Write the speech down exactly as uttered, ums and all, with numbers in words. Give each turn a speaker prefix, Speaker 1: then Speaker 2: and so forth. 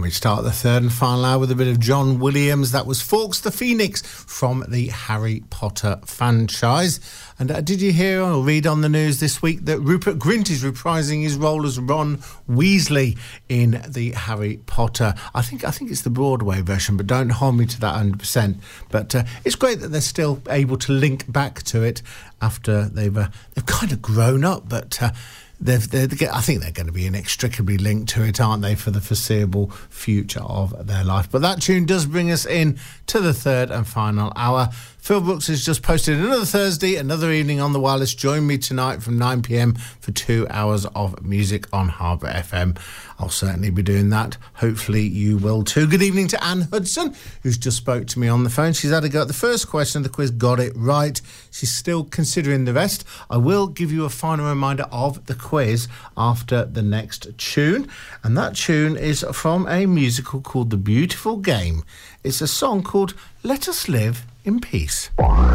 Speaker 1: And we start the third and final hour with a bit of John Williams. That was Fawkes the Phoenix from the Harry Potter franchise. And uh, did you hear or read on the news this week that Rupert Grint is reprising his role as Ron Weasley in the Harry Potter? I think I think it's the Broadway version, but don't hold me to that one hundred percent. But uh, it's great that they're still able to link back to it after they've uh, they've kind of grown up, but. Uh, They've, they're, I think they're going to be inextricably linked to it, aren't they, for the foreseeable future of their life. But that tune does bring us in to the third and final hour. Phil Brooks has just posted another Thursday, another evening on the wireless. Join me tonight from nine p.m. for two hours of music on Harbour F M. I'll certainly be doing that. Hopefully you will too. Good evening to Anne Hudson, who's just spoke to me on the phone. She's had a go at the first question of the quiz, got it right. She's still considering the rest. I will give you a final reminder of the quiz after the next tune. And that tune is from a musical called The Beautiful Game. It's a song called Let Us Live in Peace.